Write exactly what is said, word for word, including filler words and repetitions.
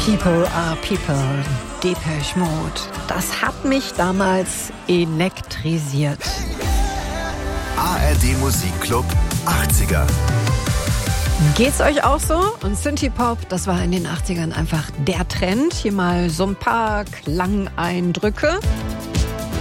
People are People, Depeche Mode. Das hat mich damals elektrisiert. A R D Musikclub achtziger. Geht's euch auch so? Und Synthie-Pop, das war in den achtzigern einfach der Trend. Hier mal so ein paar Klangeindrücke.